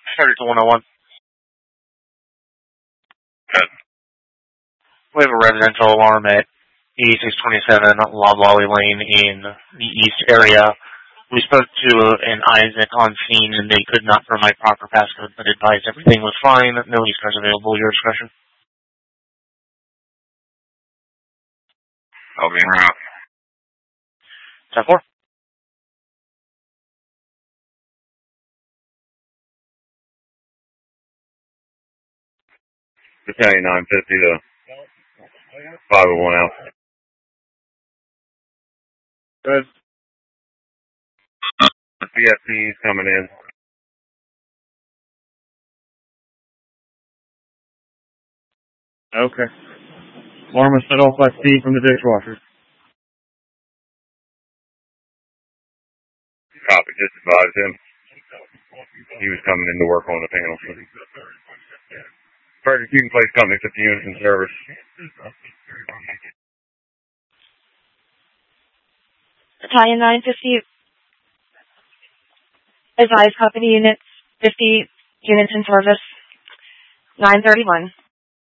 Started to 101. Good. We have a residential alarm at 8627 Loblolly Lane in the east area. We spoke to an Isaac on scene, and they could not provide proper passcode, but advised everything was fine. No lease cars available. Your discretion. I'll be en route. 10-4. Battalion 950 to 501 out. Good. BFT's coming in. Okay. Alarm was set off by Steve from the dishwasher. Copy, just advised him. He was coming in to work on the panel. Frederick Heating Place Company, 50 units in service. Battalion 950. Advise company units, 50 units in service. 931.